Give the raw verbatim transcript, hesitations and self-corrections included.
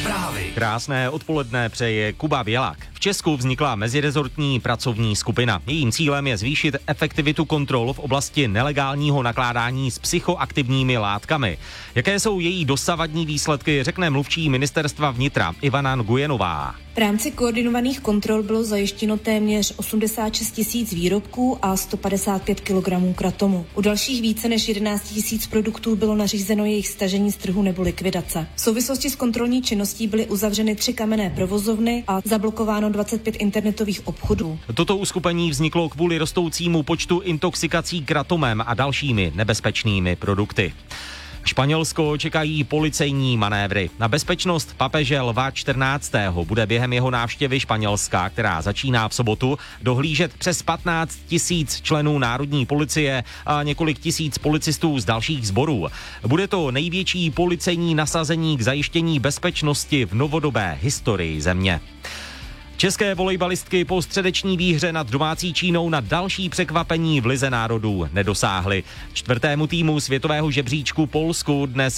Zprávy. Krásné odpoledne přeje Kuba Bělák. V Česku vznikla mezirezortní pracovní skupina. Jejím cílem je zvýšit efektivitu kontrol v oblasti nelegálního nakládání s psychoaktivními látkami. Jaké jsou její dosavadní výsledky, řekne mluvčí ministerstva vnitra Ivana Nguyenová. V rámci koordinovaných kontrol bylo zajištěno téměř osmdesát šest tisíc výrobků a sto padesát pět kilogramů kratomu. U dalších více než jedenáct tisíc produktů bylo nařízeno jejich stažení z trhu nebo likvidace. V souvislosti s kontrolní činností byly uzavřeny tři kamenné provozovny a zablokováno dvacet pět internetových obchodů. Toto uskupení vzniklo kvůli rostoucímu počtu intoxikací kratomem a dalšími nebezpečnými produkty. Španělsko čekají policejní manévry. Na bezpečnost papeže Lva čtrnáctého bude během jeho návštěvy Španělska, která začíná v sobotu, dohlížet přes patnáct tisíc členů národní policie a několik tisíc policistů z dalších sborů. Bude to největší policejní nasazení k zajištění bezpečnosti v novodobé historii země. České volejbalistky po středeční výhře nad domácí Čínou na další překvapení v Lize národů nedosáhly. Čtvrtému týmu světového žebříčku Polsku dnes